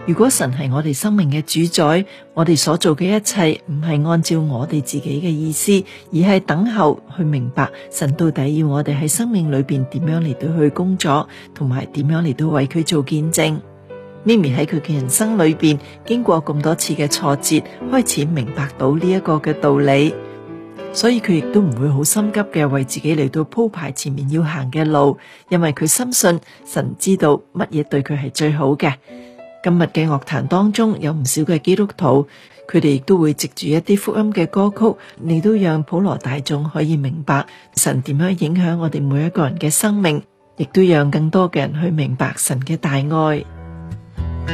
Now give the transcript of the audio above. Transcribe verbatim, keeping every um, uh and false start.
如果神係我哋生命嘅主宰，我哋所做嘅一切唔係按照我哋自己嘅意思，而係等候去明白神到底要我哋喺生命裏邊點樣嚟到去工作，同埋點樣嚟到為佢做見證。咪咪喺佢嘅人生裏邊經過咁多次嘅挫折，開始明白到呢一個嘅道理，所以佢亦都唔會好心急嘅為自己嚟到鋪排前面要行嘅路，因為佢深信神知道乜嘢對佢係最好嘅。今日嘅樂壇當中有唔少嘅基督徒，佢哋亦都會藉住一啲福音嘅歌曲，你都讓普羅大眾可以明白神點樣影響我哋每一個人嘅生命，亦都讓更多嘅人去明白神嘅大愛。